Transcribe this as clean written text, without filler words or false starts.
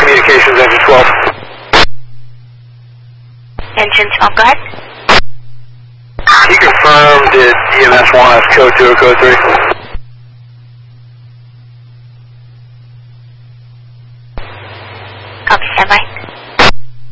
communications, engine 12. Engine 12, go ahead. He confirmed that EMS 1 has code 2 or code 3. Copy, standby.